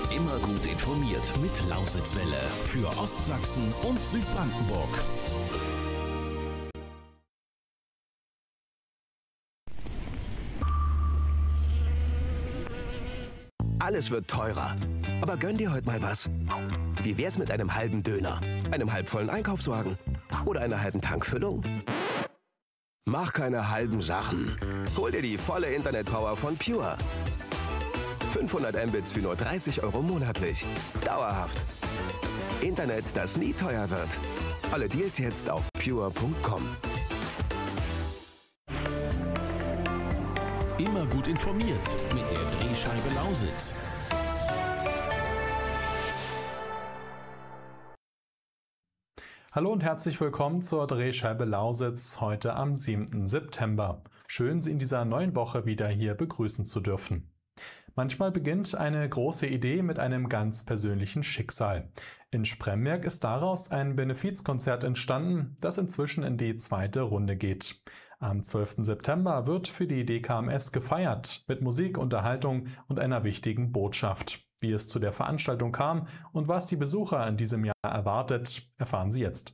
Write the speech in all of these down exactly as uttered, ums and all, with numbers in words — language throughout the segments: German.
Immer gut informiert mit Lausitzwelle für Ostsachsen und Südbrandenburg. Alles wird teurer. Aber gönn dir heute mal was. Wie wär's mit einem halben Döner, einem halbvollen Einkaufswagen oder einer halben Tankfüllung? Mach keine halben Sachen. Hol dir die volle Internetpower von Pure. fünfhundert Mbits für nur dreißig Euro monatlich. Dauerhaft. Internet, das nie teuer wird. Alle Deals jetzt auf pure punkt com. Immer gut informiert mit der Drehscheibe Lausitz. Hallo und herzlich willkommen zur Drehscheibe Lausitz heute am siebten September. Schön, Sie in dieser neuen Woche wieder hier begrüßen zu dürfen. Manchmal beginnt eine große Idee mit einem ganz persönlichen Schicksal. In Spremberg ist daraus ein Benefizkonzert entstanden, das inzwischen in die zweite Runde geht. Am zwölften September wird für die D K M S gefeiert, mit Musik, Unterhaltung und einer wichtigen Botschaft. Wie es zu der Veranstaltung kam und was die Besucher in diesem Jahr erwartet, erfahren Sie jetzt.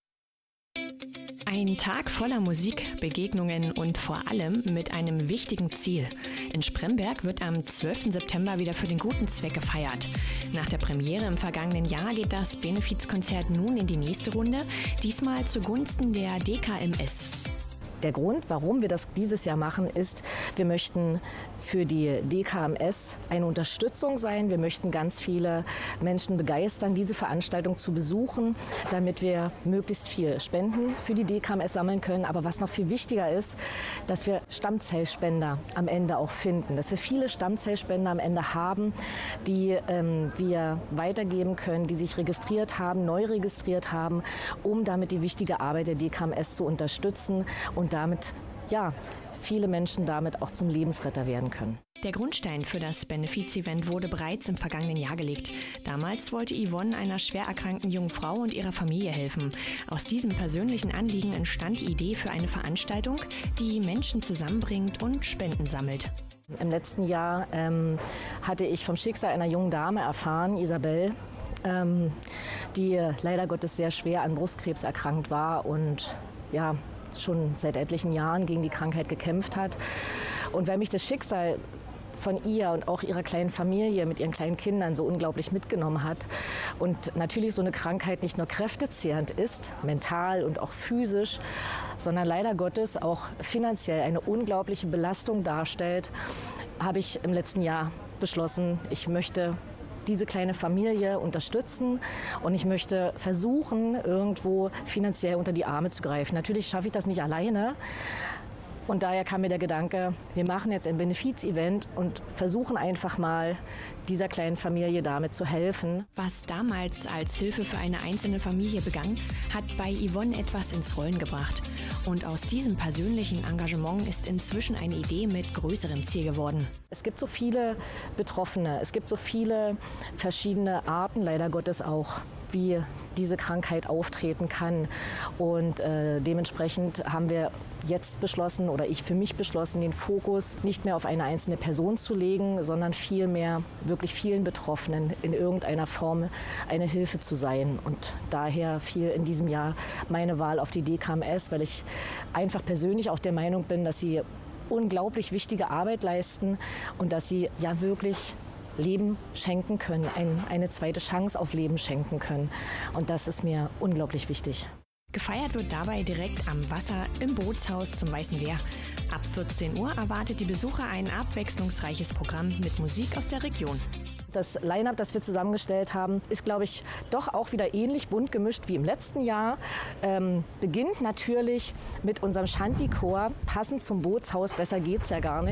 Ein Tag voller Musik, Begegnungen und vor allem mit einem wichtigen Ziel. In Spremberg wird am zwölften September wieder für den guten Zweck gefeiert. Nach der Premiere im vergangenen Jahr geht das Benefizkonzert nun in die nächste Runde, diesmal zugunsten der D K M S. Der Grund, warum wir das dieses Jahr machen, ist, wir möchten für die D K M S eine Unterstützung sein. Wir möchten ganz viele Menschen begeistern, diese Veranstaltung zu besuchen, damit wir möglichst viel Spenden für die D K M S sammeln können. Aber was noch viel wichtiger ist, dass wir Stammzellspender am Ende auch finden, dass wir viele Stammzellspender am Ende haben, die ähm, wir weitergeben können, die sich registriert haben, neu registriert haben, um damit die wichtige Arbeit der D K M S zu unterstützen und damit, ja, viele Menschen damit auch zum Lebensretter werden können. Der Grundstein für das Benefiz-Event wurde bereits im vergangenen Jahr gelegt. Damals wollte Yvonne einer schwer erkrankten jungen Frau und ihrer Familie helfen. Aus diesem persönlichen Anliegen entstand die Idee für eine Veranstaltung, die Menschen zusammenbringt und Spenden sammelt. Im letzten Jahr ähm, hatte ich vom Schicksal einer jungen Dame erfahren, Isabel, ähm, die leider Gottes sehr schwer an Brustkrebs erkrankt war und ja, schon seit etlichen Jahren gegen die Krankheit gekämpft hat. Und weil mich das Schicksal von ihr und auch ihrer kleinen Familie mit ihren kleinen Kindern so unglaublich mitgenommen hat und natürlich so eine Krankheit nicht nur kräftezehrend ist, mental und auch physisch, sondern leider Gottes auch finanziell eine unglaubliche Belastung darstellt, habe ich im letzten Jahr beschlossen, ich möchte diese kleine Familie unterstützen und ich möchte versuchen, irgendwo finanziell unter die Arme zu greifen. Natürlich schaffe ich das nicht alleine und daher kam mir der Gedanke, wir machen jetzt ein Benefiz-Event und versuchen einfach mal, dieser kleinen Familie damit zu helfen. Was damals als Hilfe für eine einzelne Familie begann, hat bei Yvonne etwas ins Rollen gebracht. Und aus diesem persönlichen Engagement ist inzwischen eine Idee mit größerem Ziel geworden. Es gibt so viele Betroffene, es gibt so viele verschiedene Arten, leider Gottes auch, wie diese Krankheit auftreten kann. Und äh, dementsprechend haben wir jetzt beschlossen, oder ich für mich beschlossen, den Fokus nicht mehr auf eine einzelne Person zu legen, sondern vielmehr wirklich vielen Betroffenen in irgendeiner Form eine Hilfe zu sein. Und daher fiel in diesem Jahr meine Wahl auf die D K M S, weil ich einfach persönlich auch der Meinung bin, dass sie unglaublich wichtige Arbeit leisten und dass sie ja wirklich Leben schenken können, ein, eine zweite Chance auf Leben schenken können. Und das ist mir unglaublich wichtig. Gefeiert wird dabei direkt am Wasser im Bootshaus zum Weißen Wehr. Ab vierzehn Uhr erwartet die Besucher ein abwechslungsreiches Programm mit Musik aus der Region. Das Line-up, das wir zusammengestellt haben, ist, glaube ich, doch auch wieder ähnlich bunt gemischt wie im letzten Jahr. Ähm, beginnt natürlich mit unserem Shanty-Chor, passend zum Bootshaus, besser geht's ja gar nicht.